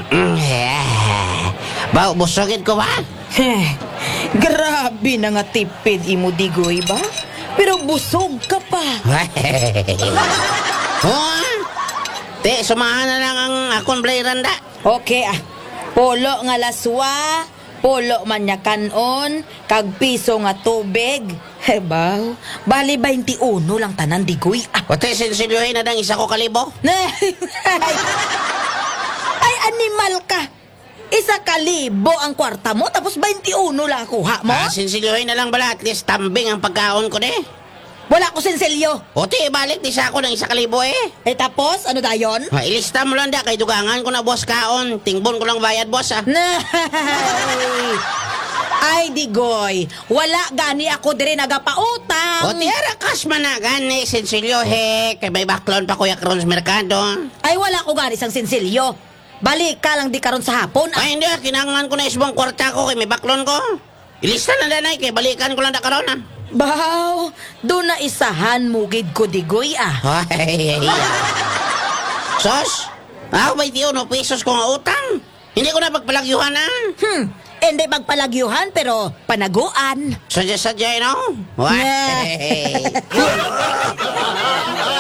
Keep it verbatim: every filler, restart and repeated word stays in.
Baw, busogin ko ba? Heh, grabe na nga tipid imo digoy ba? Pero busog ka pa. Oh, te, sumahan na lang ang akong blayranda. Okay ah. Polo nga laswa, polo man niya kanon, kag piso nga tubig. Hebaw, bali twenty-one lang tanan digoy ah. O te, sensilyohin na dang isa ko kalibo. Ay, animal ka. Isa kalibo ang kwarta mo, tapos twenty-one lang kuha mo? Ah, sensilyohin na lang bala, at least tambing ang pagkaon ko de. Wala ko senselyo. O te, balik, di sa ako ng isa kalibo eh. Eh tapos, ano dayon? Ah, ilista mo lang da, kay dugangan ko na boss kaon. Tingbon ko lang bayad boss ah. Nay! Ay, digoy, wala gani ako dire nagapautang. O tiyara, kas man na gani, sensilyo he. Kay may baklon pa kuya karon sa merkado. Ay, wala ko gani sang senselyo. Balik ka lang di karon sa hapon. Ah. Ay hindi ah, kinangan ko na isbang kwarta ko kay may baklon ko. Ilista na danay, kay balikan ko lang da karon ah. Baw, doon na isahan mugid ko digoy ah. Ay, ay, ay. Sos, ako may tiyo no pesos ko nga utang. Hindi ko na pagpalagyuhan ah. Hmm, hindi magpalagyuhan pero panaguan. Sadya-sadya, no? What? Nah.